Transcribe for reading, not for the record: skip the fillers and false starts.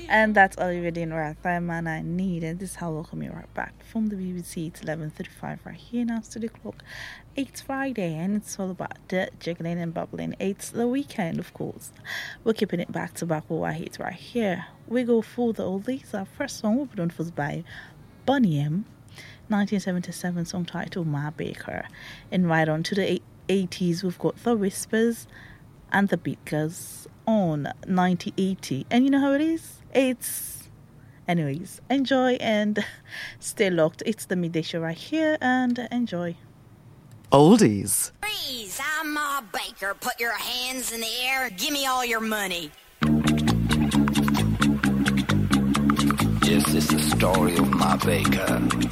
And that's Olivia Dean Rath, That Man I Need. And this is how I welcome you right back from the BBC. It's 11:35 right here now, studio clock. It's Friday, and it's all about dirt, jiggling, and bubbling. It's the weekend, of course. We're keeping it back to back with what I hate right here. We go for the oldies. Our first song will be done for us by Boney M. 1977 song titled Ma Baker. And right on to the 80s, we've got The Whispers and The Beatles on 9080. And you know how it is? Anyways, enjoy and stay locked. It's the midday show right here, and enjoy. Oldies. Freeze! I'm Ma Baker. Put your hands in the air. Give me all your money. Yes, it's the story of Ma Baker.